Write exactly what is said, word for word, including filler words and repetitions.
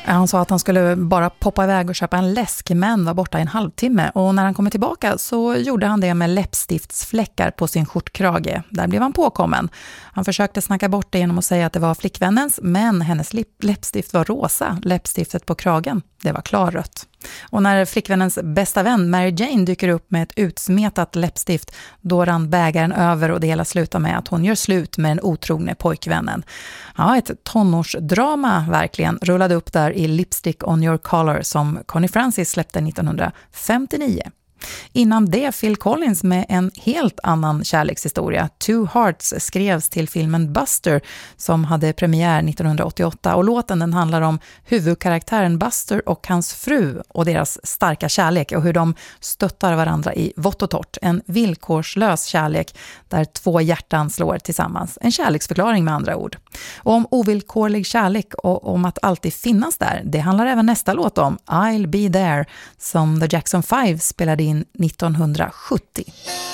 Han sa att han skulle bara poppa iväg och köpa en läsk, men var borta i en halvtimme. Och när han kommer tillbaka så gjorde han det med läppstiftsfläckar på sin skjortkrage. Där blev han påkommen. Han försökte snacka bort det genom att säga att det var flickvännens, men hennes läppstift var rosa. Läppstiftet på kragen, det var klarrött. Och när flickvännens bästa vän Mary Jane dyker upp med ett utsmetat läppstift, då rann bägaren över och det hela slutar med att hon gör slut med den otrogne pojkvännen. Ja, ett tonårsdrama verkligen rullade upp där i Lipstick on Your Collar som Connie Francis släppte nittonhundrafemtionio. Innan det Phil Collins med en helt annan kärlekshistoria. Two Hearts skrevs till filmen Buster som hade premiär nittonhundraåttioåtta, och låten den handlar om huvudkaraktären Buster och hans fru och deras starka kärlek och hur de stöttar varandra i vått och torrt. En villkorslös kärlek där två hjärtan slår tillsammans. En kärleksförklaring med andra ord. Och om ovillkorlig kärlek och om att alltid finnas där, det handlar även nästa låt om, I'll Be There, som The Jackson Five spelade in nittonhundrasjuttio.